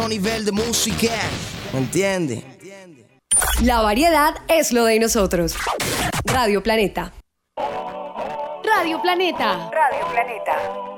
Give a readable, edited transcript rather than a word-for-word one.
nivel de música, ¿me entiendes? La variedad es lo de nosotros. Radio Planeta. Radio Planeta. Radio Planeta.